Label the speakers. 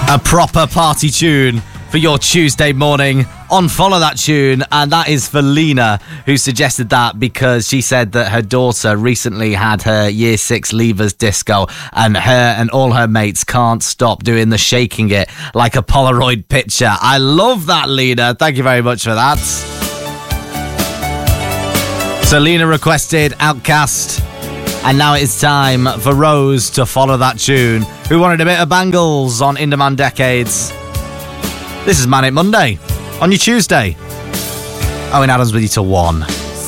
Speaker 1: A proper party tune for your Tuesday morning on Follow That Tune, and that is for Lena, who suggested that because she said that her daughter recently had her Year 6 Leavers disco, and her and all her mates can't stop doing the shaking it like a Polaroid picture. I love that, Lena. Thank you very much for that. So Lena requested Outcast, and now it's time for Rose to follow that tune, who wanted a bit of Bangles on In Demand Decades. This is Manic Monday on your Tuesday. Owen Adams with you till 1.